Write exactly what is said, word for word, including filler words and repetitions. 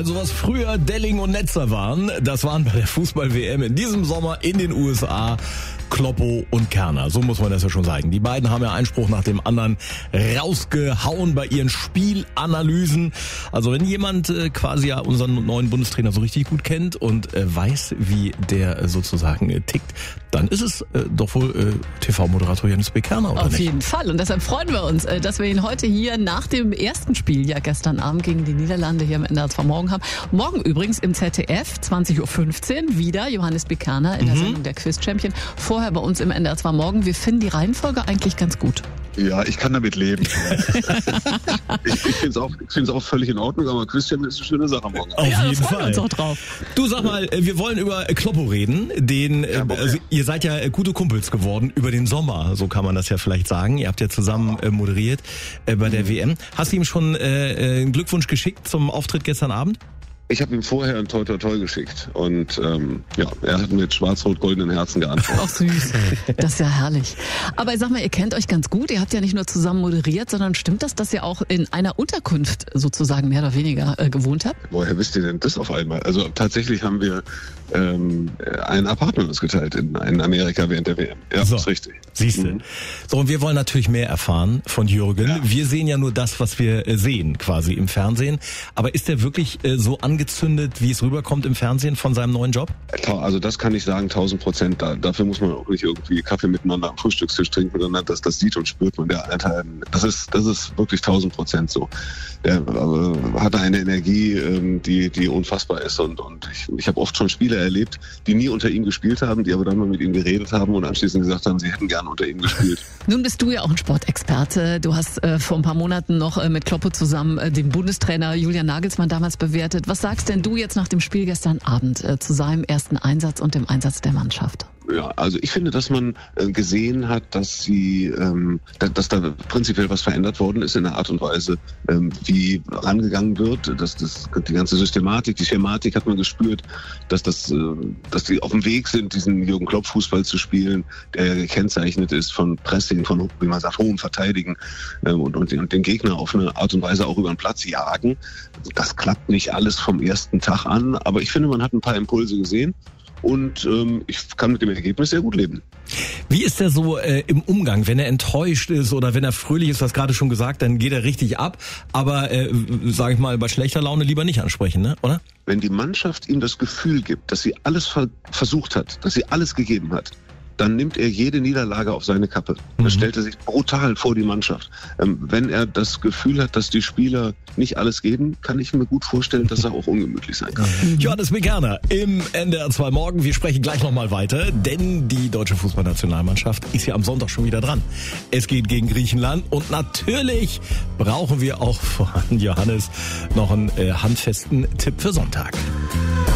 Also was früher Delling und Netzer waren, das waren bei der Fußball-W M in diesem Sommer in den U S A Kloppo und Kerner. So muss man das ja schon sagen. Die beiden haben ja Einspruch nach dem anderen rausgehauen bei ihren Spielanalysen. Also wenn jemand äh, quasi ja unseren neuen Bundestrainer so richtig gut kennt und äh, weiß, wie der äh, sozusagen äh, tickt, dann ist es äh, doch wohl äh, T V-Moderator Johannes B. Kerner, oder Auf nicht? jeden Fall. Und deshalb freuen wir uns, äh, dass wir ihn heute hier nach dem ersten Spiel, ja gestern Abend gegen die Niederlande hier im N D R zwei Morgen haben. Morgen übrigens im Z D F, zwanzig Uhr fünfzehn, wieder Johannes B. Kerner in der Mhm. Sendung Der Quiz-Champion. Vorher bei uns im N D R zwei Morgen. Wir finden die Reihenfolge eigentlich ganz gut. Ja, ich kann damit leben. ich ich finde es auch, ich find's auch völlig in Ordnung, aber Quiz-Champion ist eine schöne Sache morgen. Auf ja, da jeden freuen wir Fall. uns auch drauf. Du, sag mal, äh, wir wollen über äh, Kloppo reden. Den, äh, Ja, aber- also, ihr seid ja äh, gute Kumpels geworden über den Sommer, so kann man das ja vielleicht sagen. Ihr habt ja zusammen äh, moderiert äh, bei der W M. Hast du ihm schon äh, äh, einen Glückwunsch geschickt zum Auftritt gestern Abend? Ich habe ihm vorher ein Toi Toi Toi geschickt und ähm, ja, er hat mit schwarz-rot-goldenen Herzen geantwortet. Auch süß. Das ist ja herrlich. Aber ich sag mal, ihr kennt euch ganz gut. Ihr habt ja nicht nur zusammen moderiert, sondern stimmt das, dass ihr auch in einer Unterkunft sozusagen mehr oder weniger äh, gewohnt habt? Woher wisst ihr denn das auf einmal? Also tatsächlich haben wir ähm, ein Apartment uns geteilt in, in Amerika während der W M. Ja, So. das ist richtig. Siehst du. Mhm. So, und wir wollen natürlich mehr erfahren von Jürgen. Ja. Wir sehen ja nur das, was wir äh, sehen, quasi im Fernsehen. Aber ist der wirklich äh, so angezündet, wie es rüberkommt im Fernsehen von seinem neuen Job? Also das kann ich sagen, tausend Prozent. Da, dafür muss man auch nicht irgendwie Kaffee miteinander am Frühstückstisch trinken, sondern das, das sieht und spürt man. Der Alter, das ist, das ist wirklich tausend Prozent so. Der äh, hat eine Energie, ähm, die, die unfassbar ist. Und, und ich, ich habe oft schon Spieler erlebt, die nie unter ihm gespielt haben, die aber dann mal mit ihm geredet haben und anschließend gesagt haben, sie hätten gern unter ihm gespielt. Nun bist du ja auch ein Sportexperte. Du hast äh, vor ein paar Monaten noch äh, mit Kloppo zusammen äh, den Bundestrainer Julian Nagelsmann damals bewertet. Was sagst denn du jetzt nach dem Spiel gestern Abend äh, zu seinem ersten Einsatz und dem Einsatz der Mannschaft? Ja, also ich finde, dass man äh, gesehen hat, dass sie, ähm, da, dass da prinzipiell was verändert worden ist in der Art und Weise, ähm, wie rangegangen wird. Dass das die ganze Systematik, die Schematik hat man gespürt, dass das, äh, dass die auf dem Weg sind, diesen Jürgen Klopp Fußball zu spielen, der ja gekennzeichnet ist von Pressing, von, wie man sagt, hohem Verteidigen ähm, und, und, den, und den Gegner auf eine Art und Weise auch über den Platz jagen. Das klappt nicht alles vom ersten Tag an, aber ich finde, man hat ein paar Impulse gesehen. Und ähm, ich kann mit dem Ergebnis sehr gut leben. Wie ist er so äh, im Umgang, wenn er enttäuscht ist oder wenn er fröhlich ist, du hast gerade schon gesagt, dann geht er richtig ab. Aber, äh, sage ich mal, bei schlechter Laune lieber nicht ansprechen, ne? Oder? Wenn die Mannschaft ihm das Gefühl gibt, dass sie alles ver- versucht hat, dass sie alles gegeben hat, dann nimmt er jede Niederlage auf seine Kappe. Mhm. Da stellt er sich brutal vor die Mannschaft. Ähm, wenn er das Gefühl hat, dass die Spieler nicht alles geben, kann ich mir gut vorstellen, dass er auch ungemütlich sein kann. Johannes B. Kerner im N D R zwei Morgen. Wir sprechen gleich nochmal weiter, denn die deutsche Fußballnationalmannschaft ist ja am Sonntag schon wieder dran. Es geht gegen Griechenland und natürlich brauchen wir auch von Johannes noch einen äh, handfesten Tipp für Sonntag.